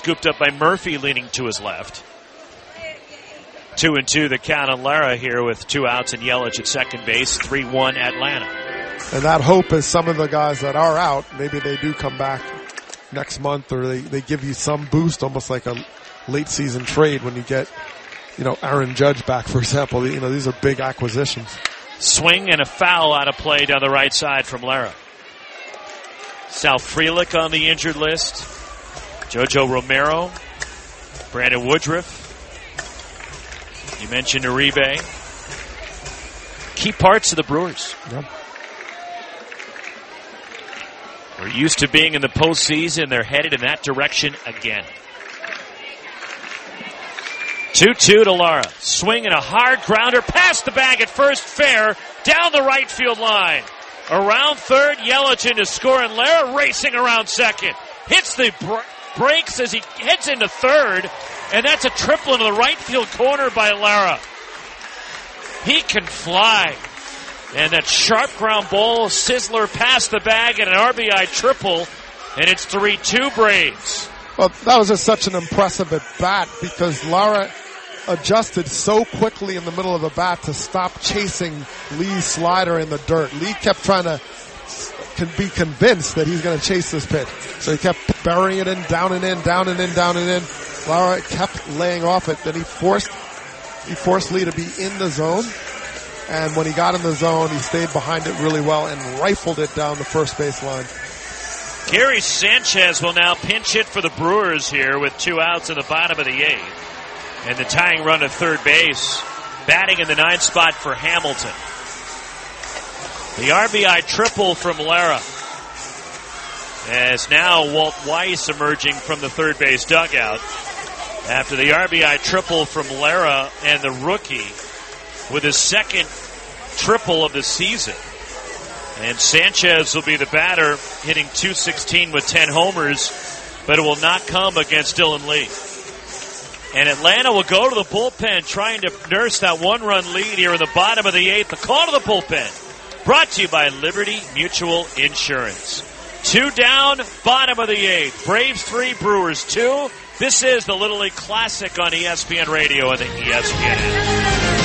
scooped up by Murphy leaning to his left. 2-2 the count on Lara here with 2 outs and Yelich at second base. 3-1 Atlanta. And that hope is some of the guys that are out, maybe they do come back next month, or they give you some boost, almost like a late season trade when you get, Aaron Judge back, for example. These are big acquisitions. Swing and a foul out of play down the right side from Lara. Sal Frelick on the injured list. Jojo Romero. Brandon Woodruff. You mentioned Uribe. Key parts of the Brewers. Yep. We're used to being in the postseason. They're headed in that direction again. 2-2 to Lara. Swing and a hard grounder past the bag at first, fair, down the right field line. Around third, Yelich to score, and Lara racing around second. Hits the brakes as he heads into third, and that's a triple into the right field corner by Lara. He can fly. And that sharp ground ball, sizzler past the bag, and an RBI triple, and it's 3-2 Braves. Well, that was just such an impressive at bat because Lara adjusted so quickly in the middle of the bat to stop chasing Lee's slider in the dirt. Lee kept trying to be convinced that he's going to chase this pitch. So he kept burying it in, down and in, down and in, down and in. Lara kept laying off it. Then he forced Lee to be in the zone. And when he got in the zone, he stayed behind it really well and rifled it down the first base line. Gary Sanchez will now pinch hit for the Brewers here with 2 outs in the bottom of the 8th. And the tying run to third base. Batting in the 9th spot for Hamilton. The RBI triple from Lara. As now Walt Weiss emerging from the third base dugout. After the RBI triple from Lara and the rookie with his second triple of the season. And Sanchez will be the batter, hitting .216 with 10 homers, but it will not come against Dylan Lee. And Atlanta will go to the bullpen trying to nurse that 1-run lead here in the bottom of the 8th. The call to the bullpen, brought to you by Liberty Mutual Insurance. 2 down, bottom of the 8th. Braves 3, Brewers 2. This is the Little League Classic on ESPN Radio and the ESPN app.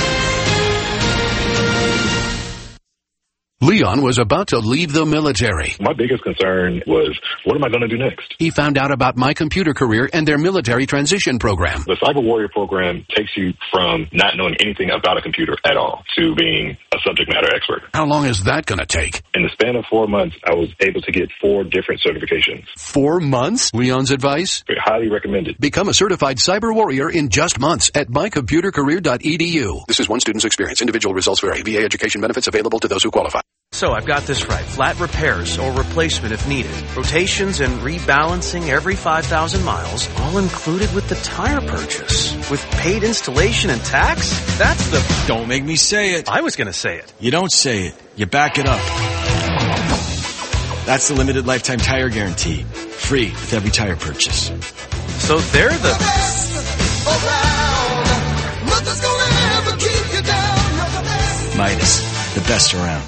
Leon was about to leave the military. My biggest concern was, what am I going to do next? He found out about My Computer Career and their military transition program. The Cyber Warrior program takes you from not knowing anything about a computer at all to being a subject matter expert. How long is that going to take? In the span of 4 months, I was able to get 4 different certifications. 4 months? Leon's advice? Highly recommended. Become a certified cyber warrior in just months at mycomputercareer.edu. This is one student's experience. Individual results vary. VA education benefits available to those who qualify. So I've got this right. Flat repairs or replacement if needed. Rotations and rebalancing every 5,000 miles, all included with the tire purchase. With paid installation and tax? That's the... Don't make me say it. I was going to say it. You don't say it. You back it up. That's the limited lifetime tire guarantee. Free with every tire purchase. So they're the... Midas, the best around.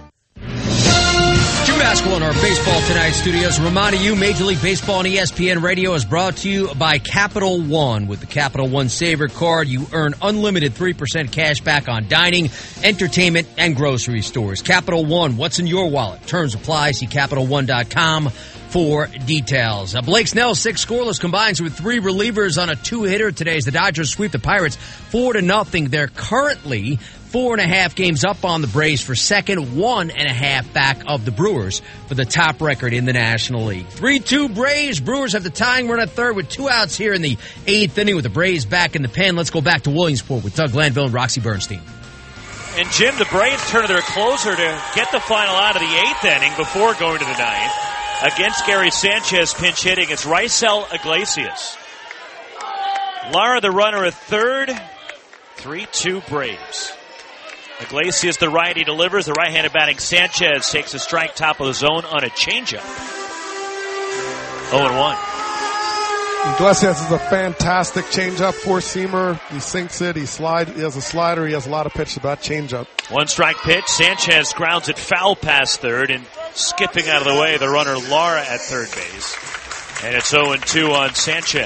Jim Basketball in our Baseball Tonight studios. Reminding you, Major League Baseball and ESPN Radio is brought to you by Capital One. With the Capital One Saver Card, you earn unlimited 3% cash back on dining, entertainment, and grocery stores. Capital One, what's in your wallet? Terms apply. See CapitalOne.com for details. Blake Snell, 6 scoreless, combines with 3 relievers on a 2-hitter today as the Dodgers sweep the Pirates 4-0. They're currently 4.5 games up on the Braves for second, 1.5 back of the Brewers for the top record in the National League. 3-2 Braves. Brewers have the tying run at third with 2 outs here in the 8th inning with the Braves back in the pen. Let's go back to Williamsport with Doug Glanville and Roxy Bernstein. And Jim, the Braves turn to their closer to get the final out of the 8th inning before going to the 9th. Against Gary Sanchez pinch hitting, it's Raisel Iglesias. Lara the runner at third. 3-2 Braves. Iglesias, the righty, delivers. The right-handed batting Sanchez takes a strike top of the zone on a changeup. 0-1. Iglesias is a fantastic changeup, 4-seamer. He sinks it. He has a slider. He has a lot of pitch to that changeup. 1 strike pitch. Sanchez grounds it foul past third, and skipping out of the way, the runner Lara at third base. And it's 0-2 on Sanchez.